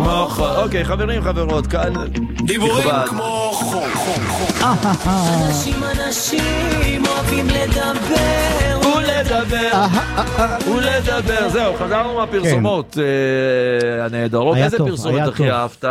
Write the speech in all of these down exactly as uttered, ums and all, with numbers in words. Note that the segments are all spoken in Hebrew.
כמו חול. אוקיי, חברים, חברות, כאן דיבורים כמו חול. אנשים אנשים אוהבים לדבר ולדבר ולדבר. זהו, חזרנו מהפרסומות הנהדרות. איזה פרסומת הכי אהבת?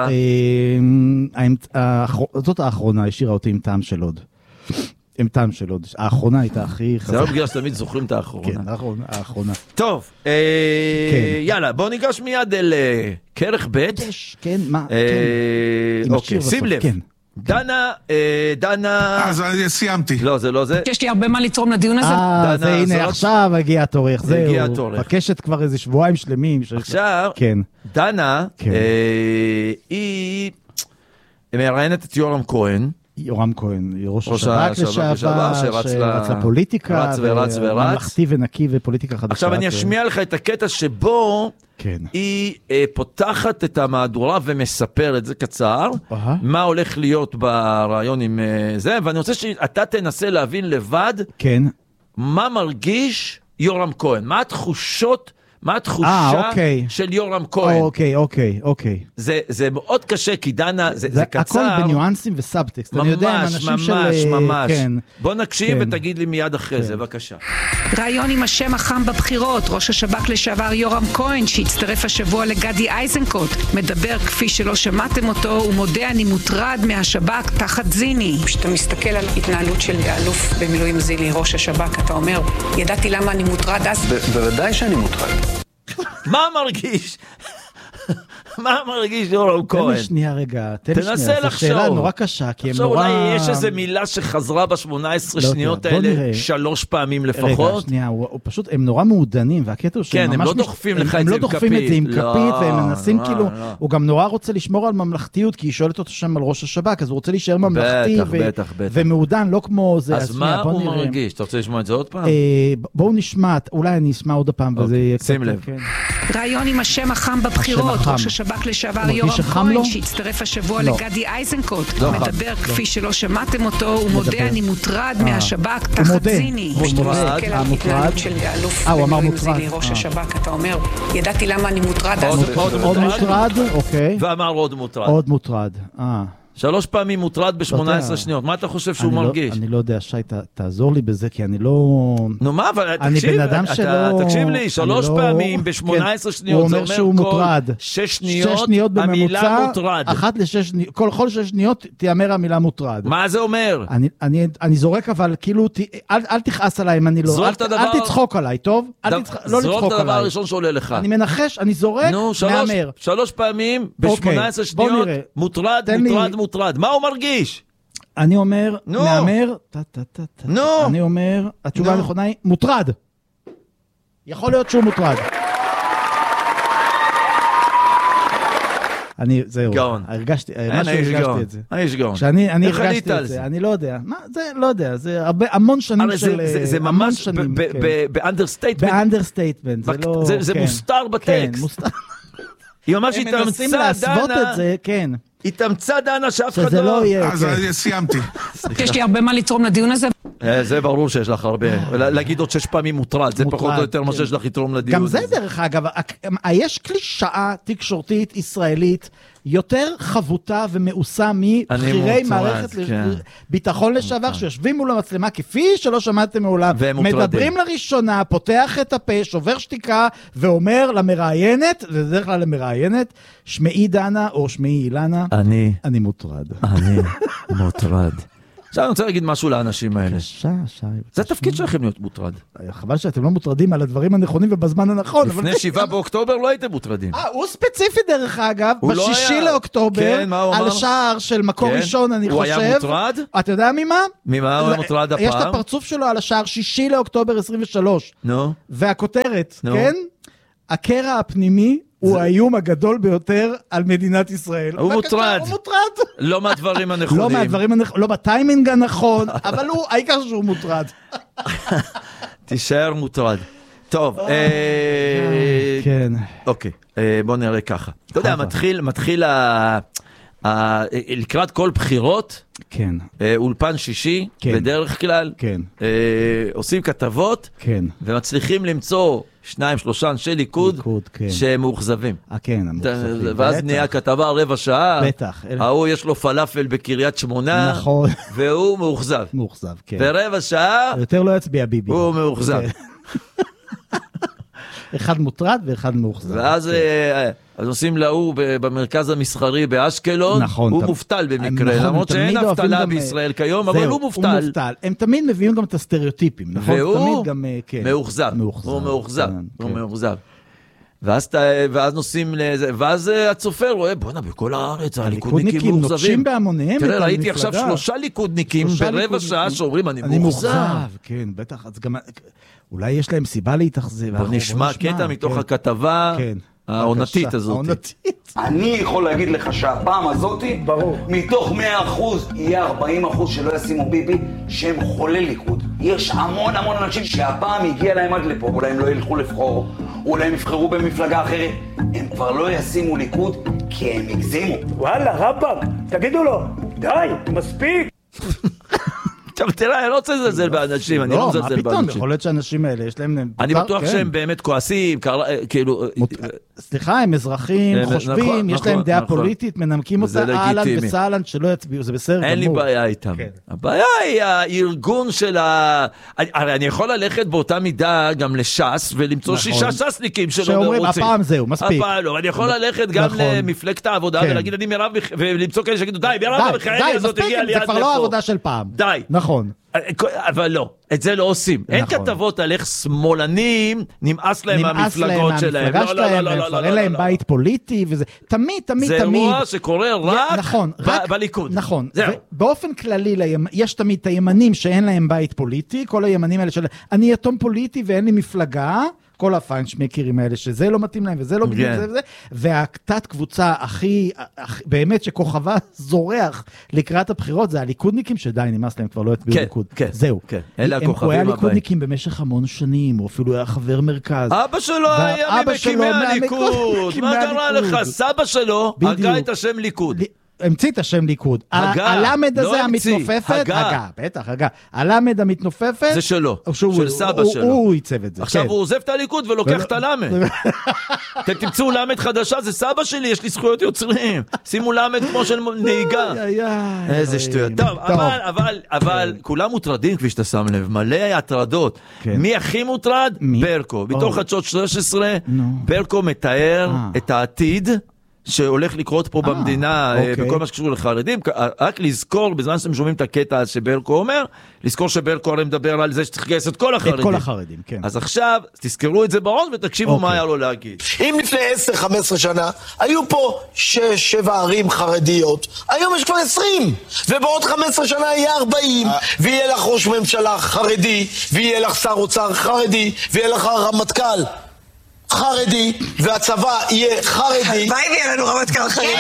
זאת האחרונה, השאירה אותי עם טעם של עוד. עם טעם של עוד. האחרונה הייתה הכי חזרה. זה לא בגלל שתמיד זוכרים את האחרונה. כן, האחרונה. טוב, יאללה, בוא ניגש מיד אל כרך ב'. כן, מה? אוקיי, שים לב. דנה, דנה... אז סיימתי. לא, זה לא זה. יש לי הרבה מה לתרום לדיון הזה. אה, זה הנה, עכשיו הגיע התורך. זהו, הגיע התורך. בקשת כבר איזה שבועיים שלמים. עכשיו, דנה, היא מראיינת את יורם כהן. יורם כהן, ראש השב"כ לשעבר, שרץ לפוליטיקה, רץ ורץ ורץ. ממלכתי ונקי ופוליטיקה חדשה. עכשיו אני אשמיע לך את הקטע שבו היא פותחת את המהדורה ומספרת, זה קצר, מה הולך להיות ברעיון עם זה, ואני רוצה שאתה תנסה להבין לבד מה מרגיש יורם כהן, מה התחושות, מה התחושה של יורם כהן. אוקיי, אוקיי, אוקיי. זה מאוד קשה, כי דנה, זה קצר. הכל בניואנסים וסאבטקסט. ממש, ממש, ממש. בוא נקשיב ותגיד לי מיד אחרי זה, בבקשה. רעיון עם השם החם בבחירות, ראש השב"כ לשעבר יורם כהן, שהצטרף השבוע לגדי איזנקוט, מדבר כפי שלא שמעתם אותו, הוא מודה אני מוטרד מהשב"כ תחת זיני. כשאתה מסתכל על התנהלות של אלוף במילואים זיני, ראש השב"כ, אתה אומר, ידעתי למה אני מוטרד אז? בוודאי שאני מוטרד. מה מרגיש? מה מרגיש יורם כהן? תן לי שנייה רגע, תן לי שנייה. תנסה לחשוב. זו שאלה נורא קשה, כי הם עכשיו נורא... אולי יש איזו מילה שחזרה ב-שמונה עשרה שניות האלה שלוש פעמים לפחות. רגע, שנייה, הוא פשוט, הם נורא מעודנים, והקטע הוא כן, הם לא דוחפים לך את זה עם כפית. הם לא דוחפים את זה עם כפית, והם מנסים כאילו, הוא גם נורא רוצה לשמור על ממלכתיות, כי היא שואלת אותו שם על ראש השב"כ, אז הוא רוצה להישאר ממלכתי ומעודן, לא כמו זה. אז מה הוא מרגיש? אתה רוצה לשמוע את זה עוד פעם? בואו נשמע, אולי אני אשמע עוד פעם, וזה יהיה קצת... שים לב. רעיון עם השם החם בבחירות, ראש השב"כ לשעבר יורם כהן, שהצטרף השבוע לגדי איזנקוט, מדבר כפי שלא שמעתם אותו, הוא מודה אני מוטרד מהשב"כ תחת זיני. הוא מסתכל על התנהלות של אלוף במילואים זיני, ראש השב"כ, אתה אומר, ידעתי למה אני מוטרד אז. עוד מוטרד, אוקיי. ואמר עוד מוטרד. עוד מוטרד, אה. שלוש פעמים מוטרד ב-שמונה עשרה שניות. מה אתה חושב שהוא מרגיש? אני לא יודע, שי, תעזור לי בזה, כי אני לא... נו מה, אבל תקשיב לי, שלוש פעמים ב-שמונה עשרה שניות, זה אומר כל שש שניות המילה מוטרד. אחת לשש שניות, כל שש שניות תיאמר המילה מוטרד. מה זה אומר? אני זורק, אבל כאילו, אל תכעס עליי אם אני לא... אל תצחוק עליי, טוב? לא לצחוק עליי. זרוק את הדבר הראשון שעולה לך. אני מנחש, אני זורק, מאמר. שלוש פעמים ב-שמונה עשרה שניות, מוטרד, מוטרד, מוטרד. מה הוא מרגיש? אני אומר, מאמר, אני אומר, התשובה הנכונה היא, מוטרד. יכול להיות שהוא מוטרד. אני, זהו, הרגשתי, משהו הרגשתי את זה. אני יש גאון. כשאני הרגשתי את זה, אני לא יודע. מה, זה, לא יודע, זה הרבה, המון שנים של... זה ממש באנדרסטייטמנט. באנדרסטייטמנט, זה לא... זה מוסתר בטקסט. היא ממש התאמצה דנה. כן. התאמצה דנה שאף אחד לא... אז סיימתי. יש לי הרבה מה לתרום לדיון הזה. זה ברור שיש לך הרבה. להגיד עוד שש פעמים מוטרד, זה פחות או יותר מה שיש לך לתרום לדיון. גם זה דרך אגב, יש קלישאה תקשורתית ישראלית יותר חבוטה ומאוסה מבחירי מערכת ביטחון לשעבר שיושבים מול המצלמה כפי שלא שמעתם מעולם, מדברים לראשונה, פותח את הפה, שובר שתיקה ואומר למראיינת, וזה דרך כלל למראיינת, שמעי דנה או שמעי אילנה, אני אני מוטרד. אני מוטרד. עכשיו אני רוצה להגיד משהו לאנשים האלה. קשה, שי. זה התפקיד שלכם להיות מוטרד. חבל שאתם לא מוטרדים על הדברים הנכונים ובזמן הנכון. לפני שבעה באוקטובר לא הייתם מוטרדים. אה, הוא ספציפי דרך אגב, בשישי לאוקטובר, על שער של מקור ראשון אני חושב. הוא היה מוטרד? אתה יודע ממה? ממה הוא היה מוטרד הפעם? יש את הפרצוף שלו על השער שישי לאוקטובר עשרים ושלוש. נו. והכותרת, כן? הקרע הפנימי הוא האיום הגדול ביותר על מדינת ישראל. הוא מוטרד. הוא מוטרד. לא מהדברים הנכונים. לא מהדברים הנכונים, לא בטיימינג הנכון, אבל הוא, העיקר שהוא מוטרד. תישאר מוטרד. טוב, כן. אוקיי, בוא נראה ככה. אתה יודע, מתחיל, מתחיל ה... לקראת כל בחירות, כן. אולפן שישי, בדרך כלל, כן. עושים כתבות, כן. ומצליחים למצוא שניים, שלושה אנשי ליכוד, שהם מאוכזבים. אה, כן, המאוכזבים. ואז נהיה כתבה רבע שעה, בטח. ההוא יש לו פלאפל בקריית שמונה, נכון. והוא מאוכזב. מאוכזב, כן. ברבע שעה, יותר לא יצביע ביבי. הוא מאוכזב. אחד מוטרד ואחד מאוכזב. ואז אז עושים להוא במרכז המסחרי באשקלון, הוא מובטל במקרה, למרות שאין אבטלה בישראל כיום, אבל הוא מובטל. הם תמיד מביאים גם את הסטריאוטיפים, נכון? והוא מאוכזב, הוא מאוכזב, הוא מאוכזב. ואז נוסעים לזה, ואז הצופר רואה, בוא'נה, בכל הארץ, הליכודניקים מאוכזבים. נוקשים בהמוניהם. תראה, ראיתי עכשיו שלושה ליכודניקים ברבע שעה שאומרים, אני מאוכזב. כן, בטח, אז גם, אולי יש להם סיבה להתאכזב. בוא נשמע קטע מתוך הכתבה העונתית הזאת. העונתית. אני יכול להגיד לך שהפעם הזאת, מתוך מאה אחוז, יהיה ארבעים אחוז שלא ישימו ביבי, שהם חולי ליכוד. יש המון המון אנשים שהפעם הגיע להם עד לפה, אולי הם לא ילכו לבחור, אולי הם יבחרו במפלגה אחרת, הם כבר לא ישימו ליכוד, כי הם הגזימו. וואלה, רבאק, תגידו לו, די, מספיק. עכשיו תראה, אני לא רוצה לזלזל באנשים, אני לא מזלזל באנשים. לא, מה פתאום, יכול להיות שאנשים האלה, יש להם... אני בטוח שהם באמת כועסים, כאילו... סליחה, הם אזרחים, חושבים, יש להם דעה פוליטית, מנמקים אותה, אהלן וסהלן, שלא יצביעו, זה בסדר גמור. אין לי בעיה איתם. הבעיה היא הארגון של ה... הרי אני יכול ללכת באותה מידה גם לש"ס, ולמצוא שישה ש"סניקים שלא מרוצים. שאומרים, הפעם זהו, מספיק. אני יכול ללכת גם למפלגת העבודה, ולהגיד, אני מרב, ולמצוא כאלה שגידו, די, מרב מיכאלי הזאת הגיעה לי עד לפה. זה כבר לא העבודה של פעם. די. נכון. אבל לא, את זה לא עושים. אין כתבות על איך שמאלנים, נמאס להם מהמפלגות שלהם. נמאס להם מהמפלגה שלהם, אין להם בית פוליטי, וזה תמיד, תמיד, זה תמיד. אירוע שקורה רק בליכוד. נכון. באופן כללי, יש תמיד את הימנים שאין להם בית פוליטי, כל הימנים האלה של, אני יתום פוליטי ואין לי מפלגה, כל הפיינשמקרים האלה, שזה לא מתאים להם, וזה לא בדיוק זה וזה, והתת קבוצה הכי, באמת שכוכבה זורח לקראת הבחירות, זה הליכודניקים שדי נמאס להם, כבר לא יצביעו ליכוד. זהו. אלה הכוכבים הבאים. הוא היה ליכודניקים במשך המון שנים, או אפילו היה חבר מרכז. אבא שלו היה ממקימי הליכוד. מה קרה לך? סבא שלו הגה את השם ליכוד. המציא את השם ליכוד. הלמד הזה המתנופפת, הגה, בטח, הגה. הלמד המתנופפת, זה שלו, של סבא שלו. הוא ייצב את זה. עכשיו הוא עוזב את הליכוד ולוקח את הלמד. אתם תמצאו למד חדשה, זה סבא שלי, יש לי זכויות יוצרים. שימו למד כמו של נהיגה. איזה שטויות. טוב, אבל כולם מוטרדים, כפי שאתה שם לב, מלא הטרדות. מי הכי מוטרד? ברקו. בתוך חדשות שלוש עשרה, ברקו מתאר את העתיד, שהולך לקרות פה במדינה, בכל מה שקשור לחרדים, רק לזכור, בזמן שאתם שומעים את הקטע שברקו אומר, לזכור שברקו הרי מדבר על זה שצריך לגייס את כל החרדים. את כל החרדים, כן. אז עכשיו, תזכרו את זה בראש ותקשיבו מה היה לו להגיד. אם לפני עשר חמש עשרה שנה, היו פה שש שבע ערים חרדיות, היום יש כבר עשרים, ובעוד חמש עשרה שנה יהיה ארבעים, ויהיה לך ראש ממשלה חרדי, ויהיה לך שר אוצר חרדי, ויהיה לך רמטכ"ל חרדי, והצבא יהיה חרדי. מה יהיה לנו רמטכ"ל חרדי?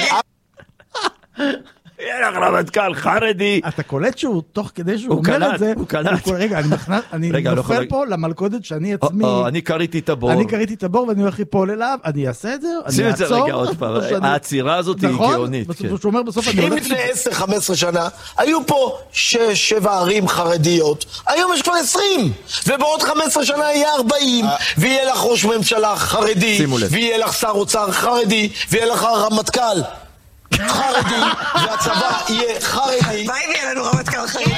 יהיה לך רמטכ"ל חרדי. אתה קולט שהוא, תוך כדי שהוא אומר את זה, הוא קלט. רגע, אני נופל פה למלכודת שאני עצמי. אני קריתי את הבור. אני קריתי את הבור ואני הולך ליפול אליו, אני אעשה את זה, אני אעצור. שים את זה רגע עוד פעם, העצירה הזאת היא גאונית. נכון? אם לפני עשר חמש עשרה שנה, היו פה שש שבע ערים חרדיות, היום יש כבר עשרים, ובעוד חמש עשרה שנה יהיה ארבעים, ויהיה לך ראש ממשלה חרדי, ויהיה לך שר אוצר חרדי, ויהיה לך רמטכ"ל חרדי, והצבא יהיה חרדי. מה יהיה לנו רמטכ"ל חרדי?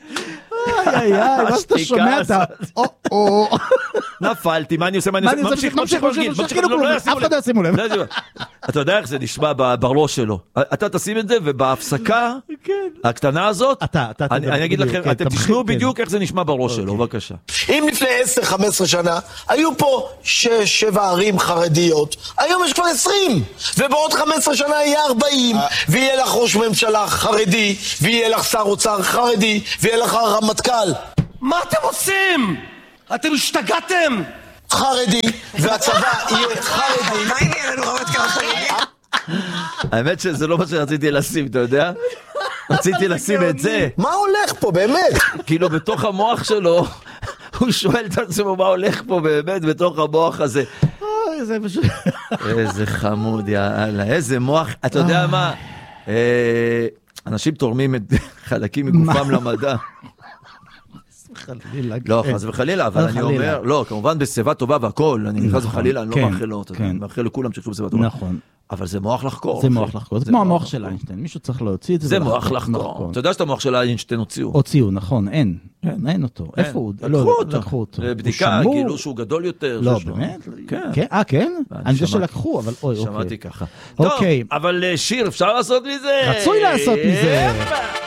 איי איי, מה שאתה שומע אתה... או-או... נפלתי, מה אני עושה? מה אני עושה? ממשיך, ממשיך, ממשיך, ממשיך, אף אחד לא ישימו לב. אתה יודע איך זה נשמע בראש שלו. אתה תשים את זה, ובהפסקה הקטנה הזאת, אני אגיד לכם, אתם תשמעו בדיוק איך זה נשמע בראש שלו, בבקשה. אם לפני עשר חמש עשרה שנה, היו פה שש שבע ערים חרדיות, היום יש כבר עשרים, ובעוד חמש עשרה שנה יהיה ארבעים, ויהיה לך ראש ממשלה חרדי, ויהיה לך שר אוצר חרדי, ויהיה לך רמטכ"ל. מה אתם עושים? אתם השתגעתם? חרדי, והצבא יהיה חרדי. מה יהיה לנו רמטכ"ל חרדי? האמת שזה לא מה שרציתי לשים, אתה יודע? רציתי לשים את זה. מה הולך פה, באמת? כאילו בתוך המוח שלו, הוא שואל את עצמו מה הולך פה באמת בתוך המוח הזה. איזה חמוד, יאללה, איזה מוח. אתה יודע מה? אנשים תורמים את חלקים מגופם למדע. חלילה. לא, חס וחלילה, אבל אני אומר, לא, כמובן בשיבה טובה והכל, אני חס וחלילה, אני לא מאחל לו, אני מאחל לכולם שיחשבו בשיבה טובה. נכון. אבל זה מוח לחקור. זה מוח לחקור, זה כמו המוח של איינשטיין, מישהו צריך להוציא את זה. זה מוח לחקור. אתה יודע שאת המוח של איינשטיין הוציאו? הוציאו, נכון, אין. אין אותו. איפה הוא? לקחו אותו. בבדיקה, גילו שהוא גדול יותר. לא, באמת? כן. אה, כן? אני חושב שלקחו, אבל אוי, אוקיי. שמעתי ככה. טוב, אבל שיר, אפשר לעשות מזה? רצוי לעשות מזה.